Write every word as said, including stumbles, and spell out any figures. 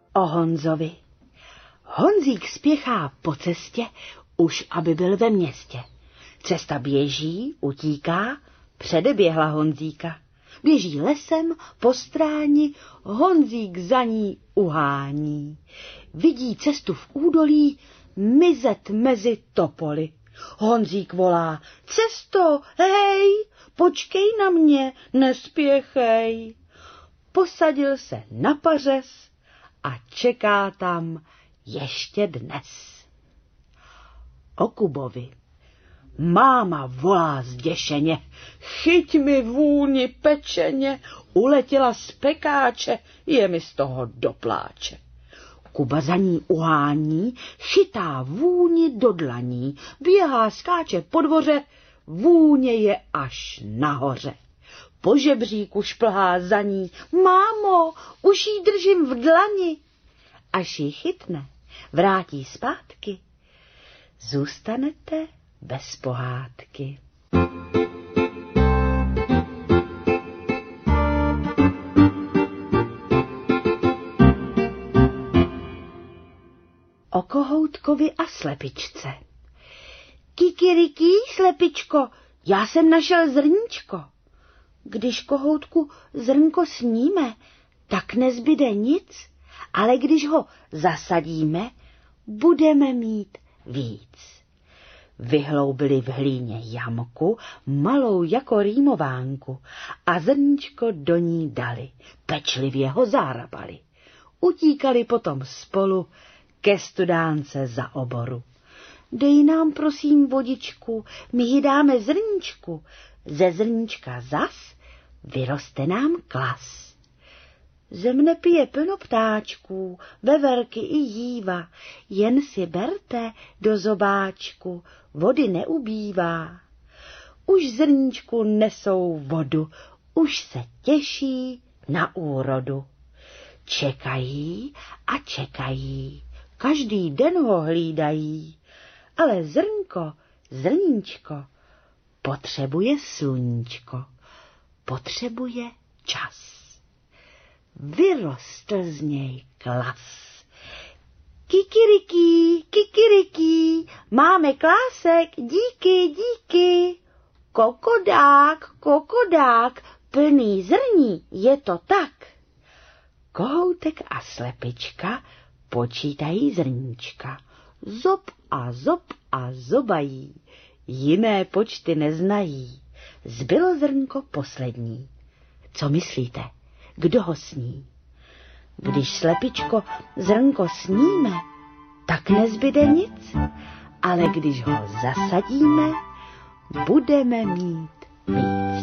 o Honzovi. Honzík spěchá po cestě, už aby byl ve městě. Cesta běží, utíká, předeběhla Honzíka. Běží lesem po stráni, Honzík za ní uhání. Vidí cestu v údolí mizet mezi topoly. Honzík volá: cesto, hej, počkej na mě, nespěchej. Posadil se na pařez a čeká tam ještě dnes. O Kubovi. Máma volá zděšeně: chyť mi vůni pečeně, uletěla z pekáče, je mi z toho do pláče. Kuba za ní uhání, chytá vůni do dlaní, běhá, skáče po dvoře, vůně je až nahoře. Po žebříku šplhá za ní: mámo, už jí držím v dlani. Až ji chytne, vrátí zpátky, zůstanete bez pohádky. O kohoutkovi a slepičce. Kikiriki, slepičko, já jsem našel zrníčko. Když kohoutku zrnko sníme, tak nezbyde nic, ale když ho zasadíme, budeme mít víc. Vyhloubili v hlíně jamku, malou jako rýmovánku, a zrníčko do ní dali, pečlivě ho zárabali. Utíkali potom spolu ke studánce za oboru. Dej nám prosím vodičku, my ji dáme zrníčku, ze zrníčka zas vyroste nám klas. Zem nepije plno ptáčků, veverky i jíva, jen si berte do zobáčku, vody neubývá. Už zrníčku nesou vodu, už se těší na úrodu. Čekají a čekají, každý den ho hlídají, ale zrnko, zrníčko, potřebuje sluníčko, potřebuje čas. Vyrostl z něj klas. Kikiriki, kikiriki, máme klásek, díky, díky. Kokodák, kokodák, plný zrní, je to tak. Kohoutek a slepička počítají zrníčka. Zob a zob a zobají, jiné počty neznají. Zbylo zrnko poslední. Co myslíte, kdo ho sní? Když slepičko zrnko sníme, tak nezbyde nic, ale když ho zasadíme, budeme mít víc.